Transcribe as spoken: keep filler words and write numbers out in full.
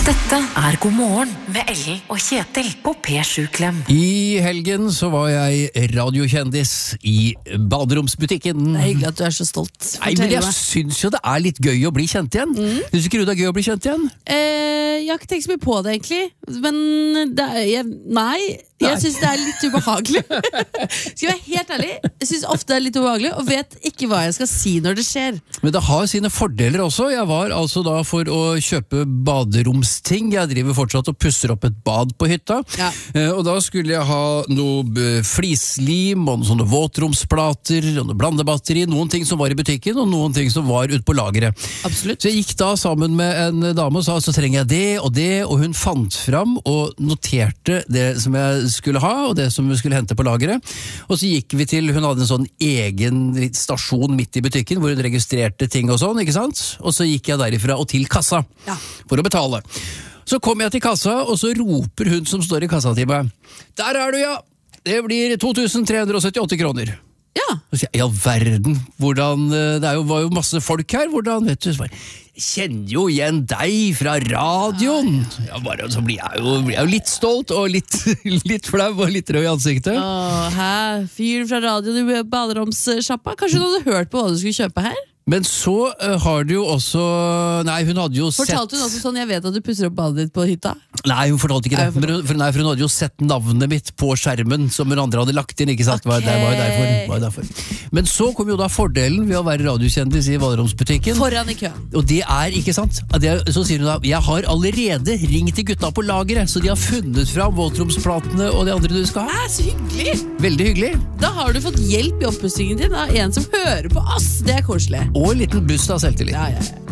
Dette er God morgen med Ellen og Kjetil på P sju Klem. I helgen så var jeg radiokjendis i baderomsbutikken. Det er hyggelig at du er så stolt. Nei, men jeg synes jo det er litt gøy å bli kjent igjen. Mm. Synes ikke du det er gøy å bli kjent igjen? Eh, jeg har ikke tenkt så mye på det egentlig. Men det er, jeg, nei, jeg Nei. synes det er litt ubehagelig. Skal jeg være helt ærlig, jeg synes ofte det er litt ubehagelig og vet ikke hva jeg skal si når det skjer. Men det har sine fordeler også. Jeg var altså da for å kjøpe baderomsting. Jeg driver fortsatt og pusser opp et bad på hytta. Ja. Eh, og da skulle jeg ha noe flislim og noen sånne våtromsplater og noe blandebatteri, noen ting som var i butikken og noen ting som var ute på lageret. Absolutt. Så jeg gikk da sammen med en dame og sa så trenger jeg det og det, og hun fant fram og noterte det som jeg skulle ha og det som vi skulle hente på lageret. Og så gikk vi til, hun hadde en sånn egen stasjon midt i butikken hvor hun registrerte ting og sånn, ikke sant? Og så gikk jeg derifra og til kassa Ja. for å betale. Så kom jeg til kassa, og så roper hun som står i kassa til meg: Der er du, ja! Det blir to tusen tre hundre syttiåtte kroner. Ja. Og så sier jeg, i all verden, hvordan, det er jo, var jo masse folk her, hvordan, vet du, så bare, jeg kjenner jo igjen deg fra radioen. Ja, bare, så blir jeg, jo, blir jeg jo litt stolt, og litt, litt flau, og litt rød i ansiktet. Åh, hæ? Fyr fra radioen i baderomssjappa? Kanskje hun hadde hørt på hva du skulle kjøpe her? Men så uh, har du jo også, nei, hun hadde jo Fortalte sett... hun også sånn, jeg vet at du pusser opp badet ditt på hytta? Nei, hun fortalte ikke det, Nei, hun men hun, for, nei, for hun hadde jo sett navnet mitt på skjermen som hun andre hadde lagt inn, ikke sant? Ok. Det var jo derfor, var jo derfor. Men så kom jo da fordelen ved å være radiokjendis i baderomsbutikken. Foran i køen. Og det er, ikke sant? At jeg, så sier hun da, jeg har allerede ringt til gutta på lageret, så de har funnet fram våtromsplatene og det andre du skal ha. Hæ, så hyggelig! Veldig hyggelig. Da har du fått hjelp i oppussingen din av en som hører på oss. Det er koselig. Og en liten buss av selvtillit. Ja, ja, ja.